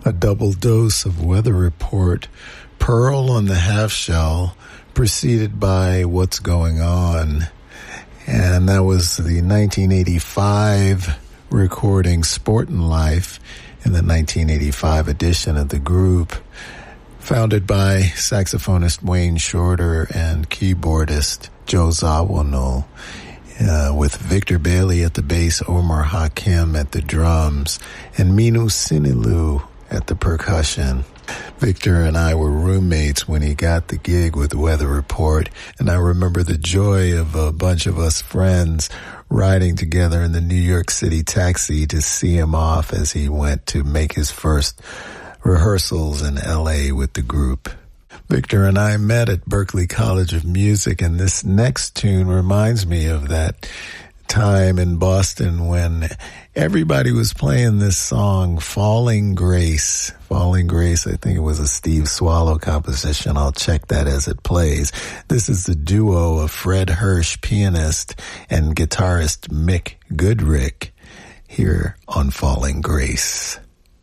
A double dose of Weather Report, Pearl on the Half Shell, preceded by What's Going On. And that was the 1985 recording Sportin' Life in the 1985 edition of the group, founded by saxophonist Wayne Shorter and keyboardist Joe Zawinul, with Victor Bailey at the bass, Omar Hakim at the drums, and Minu Sinilu at the percussion. Victor and I were roommates when he got the gig with Weather Report, and I remember the joy of a bunch of us friends riding together in the New York City taxi to see him off as he went to make his first rehearsals in L.A. with the group. Victor and I met at Berklee College of Music, and this next tune reminds me of that time in Boston when everybody was playing this song, Falling Grace. Falling Grace, I think it was a Steve Swallow composition. I'll check that as it plays. This is the duo of Fred Hirsch, pianist, and guitarist Mick Goodrick here on Falling Grace.